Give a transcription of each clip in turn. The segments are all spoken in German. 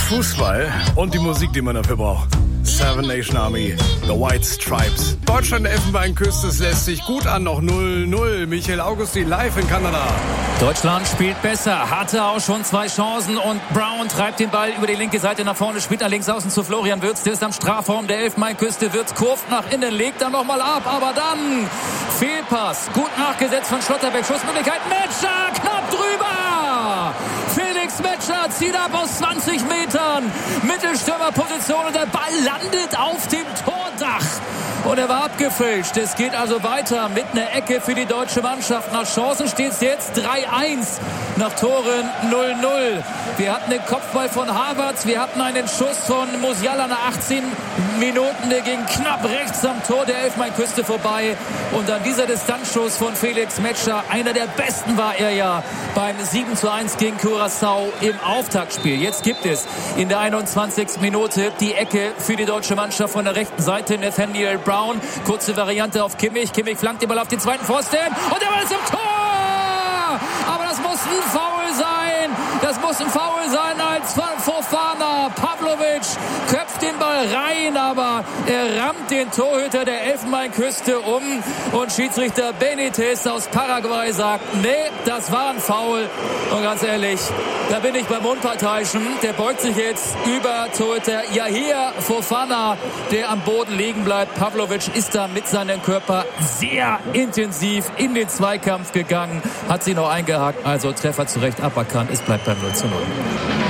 Fußball und die Musik, die man dafür braucht. Seven Nation Army, The White Stripes. Deutschland, Elfenbeinküste, es lässt sich gut an, noch 0-0. Michael Augustin live in Kanada. Deutschland spielt besser, hatte auch schon 2 Chancen und Brown treibt den Ball über die linke Seite nach vorne, spielt nach links außen zu Florian Wirtz, der ist am Strafraum der Elfenbeinküste. Wirtz kurvt nach innen, legt dann nochmal ab, aber dann Fehlpass, gut nachgesetzt von Schlotterbeck, Schussmöglichkeit, Metscher, knapp drüber! Felix Metscher zieht ab aus 20 Metern, Mittelstürmerposition und der Ball landet auf dem Tordach. Und er war abgefälscht. Es geht also weiter mit einer Ecke für die deutsche Mannschaft. Nach Chancen steht es jetzt 3-1. Nach Toren 0-0. Wir hatten den Kopfball von Havertz. Wir hatten einen Schuss von Musiala nach 18 Minuten. Der ging knapp rechts am Tor der Elfenbeinküste vorbei. Und dann dieser Distanzschuss von Felix Metscher. Einer der besten war er ja beim 7:1 gegen Curaçao im Auftaktspiel. Jetzt gibt es in der 21. Minute die Ecke für die deutsche Mannschaft von der rechten Seite. Nathaniel Brown. Kurze Variante auf Kimmich. Kimmich flankt den Ball auf den zweiten Pfosten. Und der Ball ist im Tor! Aber das muss ein Foul sein. Das muss ein Foul sein als Fofana. Pavlovic köpft den Ball rein, aber er rammt den Torhüter der Elfenbeinküste um. Und Schiedsrichter Benitez aus Paraguay sagt, nee, das war ein Foul. Und ganz ehrlich, da bin ich beim Unparteiischen. Der beugt sich jetzt über Torhüter Yahia Fofana, der am Boden liegen bleibt. Pavlovic ist da mit seinem Körper sehr intensiv in den Zweikampf gegangen, hat sie noch eingehakt, also Treffer zu Recht aberkannt. Es bleibt beim 0:0.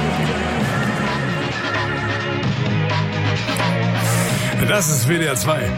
Das ist WDR 2.